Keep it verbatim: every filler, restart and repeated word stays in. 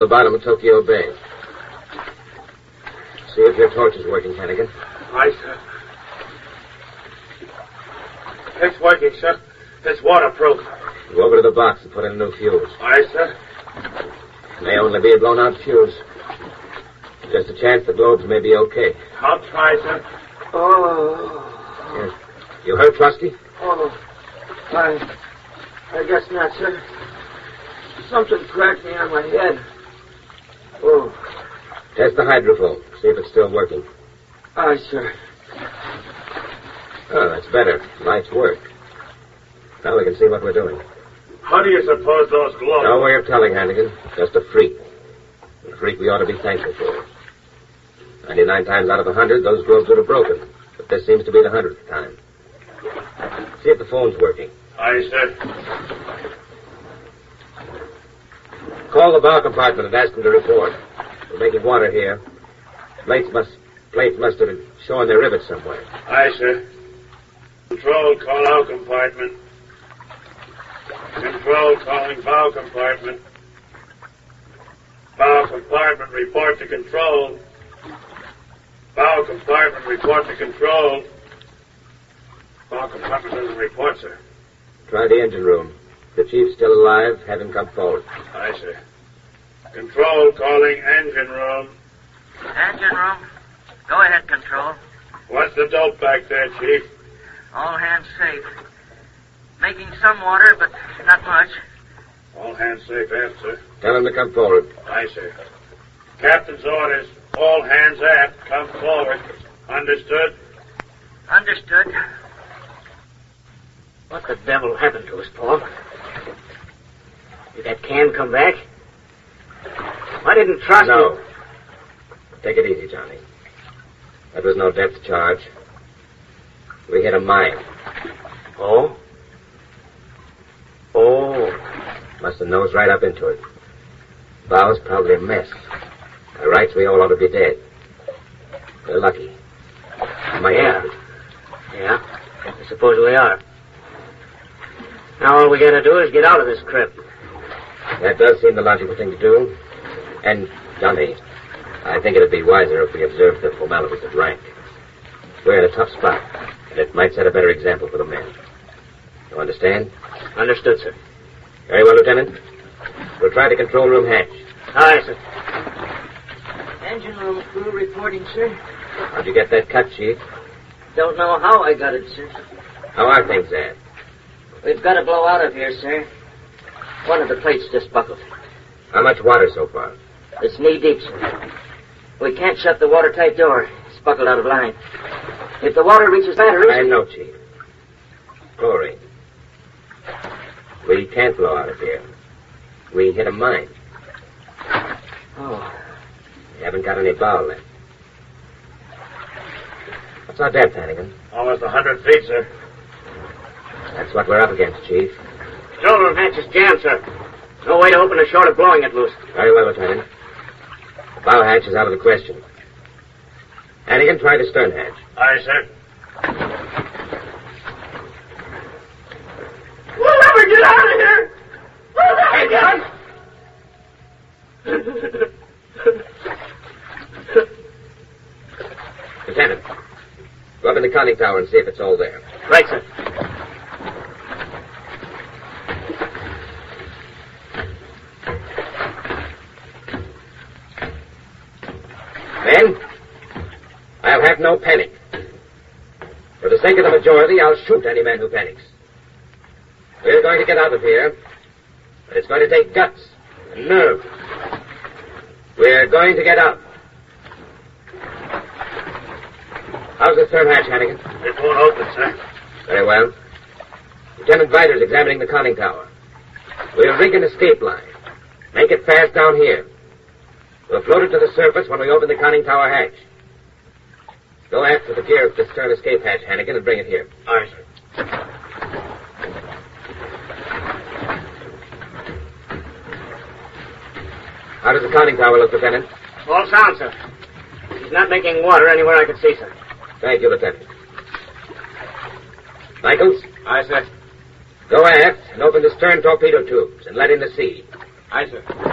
The bottom of Tokyo Bay. See if your torch is working, Hannigan. Aye, sir. It's working, sir. It's waterproof. Go over to the box and put in a new fuse. Aye, sir. It may only be a blown-out fuse. Just a chance the globes may be okay. I'll try, sir. Oh. Yes. You hurt, Trusty? Oh. I... I guess not, sir. Something cracked me on my head. Oh. Test the hydrophone. See if it's still working. Aye, sir. Oh, that's better. Lights work. Now we can see what we're doing. How do you suppose those globes... No way of telling, Hannigan. Just a freak. A freak we ought to be thankful for. Ninety-nine times out of a hundred, those globes would have broken. But this seems to be the hundredth time. See if the phone's working. Aye, sir. Call the bow compartment and ask them to report. We're making water here. Plates must plates must have shown their rivets somewhere. Aye, sir. Control, call out compartment. Control, calling bow compartment. Bow compartment, report to control. Bow compartment, report to control. Bow compartment doesn't report, sir. Try the engine room. If the chief's still alive, have him come forward. Aye, sir. Control, calling engine room. Engine room. Go ahead, Control. What's the dope back there, Chief? All hands safe. Making some water, but not much. All hands safe aft, sir. Tell him to come forward. Aye, sir. Captain's orders. All hands aft. Come forward. Understood? Understood. What the devil happened to us, Paul? Did that can come back? I didn't trust No. you. Take it easy, Johnny. That was no depth charge. We hit a mine. Oh? Oh. Must have nosed right up into it. Bow's probably a mess. By rights, we all ought to be dead. We're lucky. My Yeah. Yeah. I suppose we are. Now all we gotta do is get out of this crypt. That does seem the logical thing to do. And, Johnny, I think it'd be wiser if we observed the formalities of rank. We're in a tough spot, and it might set a better example for the men. You understand? Understood, sir. Very well, Lieutenant. We'll try the control room hatch. Aye, sir. Engine room crew reporting, sir. How'd you get that cut, Chief? Don't know how I got it, sir. How are things there? We've got to blow out of here, sir. One of the plates just buckled. How much water so far? It's knee deep, sir. We can't shut the watertight door. It's buckled out of line. If the water reaches batteries... I know, Chief. Chlorine. We can't blow out of here. We hit a mine. Oh. We haven't got any bow left. What's our depth, Hannigan? Almost a hundred feet, sir. That's what we're up against, Chief. Control room hatch is jammed, sir. No way to open it short of blowing it loose. Very well, Lieutenant. The bow hatch is out of the question. Hannigan, try the stern hatch. Aye, sir. We'll never get out of here! We'll never get out! Lieutenant, go up in the conning tower and see if it's all there. Right, sir. Men, I'll have no panic. For the sake of the majority, I'll shoot any man who panics. We're going to get out of here, but it's going to take guts and nerve. We're going to get out. How's the stern hatch, Hannigan? It won't open, sir. Very well. Lieutenant Vidor's examining the conning tower. We'll rig an escape line. Make it fast down here. We'll float it to the surface when we open the conning tower hatch. Go after the gear of the stern escape hatch, Hannigan, and bring it here. Aye, sir. How does the conning tower look, Lieutenant? All sound, sir. He's not making water anywhere I can see, sir. Thank you, Lieutenant. Michaels, Aye, sir. go aft and open the stern torpedo tubes and let in the sea. Aye, sir.